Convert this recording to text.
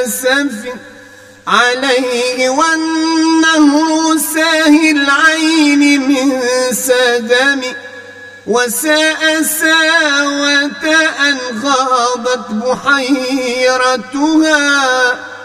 أسف عليه وأنه ساهي العين من سدم وساء ساوة أن غاضت بحيرتها